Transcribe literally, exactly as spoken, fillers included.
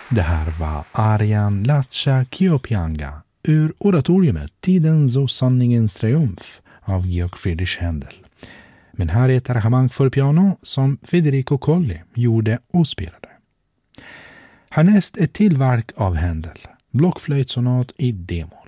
Det här var Arian Lacha Kiopianga ur oratoriumet Tidens och sanningens triumf av Georg Friedrich Händel. Men här är ett arrangemang för piano som Federico Colli gjorde och spelade. Härnäst ett tillverk av Händel, blockflöjtsonat i D-moll.